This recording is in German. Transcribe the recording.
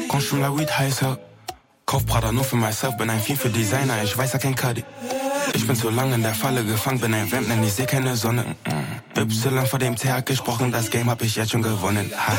Consume la weed heißer. Kauf Prada nur für myself, bin ein Fiend für Designer, ich weiß ja kein Cuddy. Ich bin zu lang in der Falle gefangen, bin ein Vamp, denn ich seh keine Sonne. Y vor dem TH gesprochen, das Game hab ich jetzt schon gewonnen.